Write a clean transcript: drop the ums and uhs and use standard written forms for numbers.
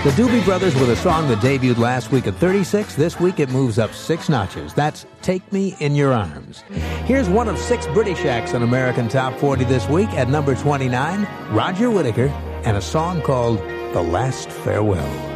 The Doobie Brothers with a song that debuted last week at 36. This week it moves up 6 notches. That's Take Me in Your Arms. Here's one of 6 British acts on American Top 40 this week at number 29, Roger Whittaker, and a song called The Last Farewell.